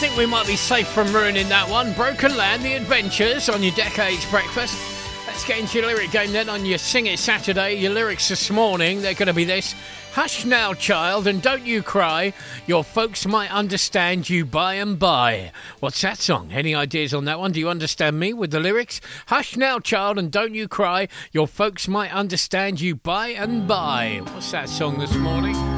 think we might be safe from ruining that one. Broken Land, The Adventures on your Decades Breakfast. Let's get into your lyric game then on your Sing It Saturday. Your lyrics this morning, they're going to be this. Hush now, child, and don't you cry. Your folks might understand you by and by. What's that song? Any ideas on that one? Do you understand me with the lyrics? Hush now, child, and don't you cry. Your folks might understand you by and by. What's that song this morning?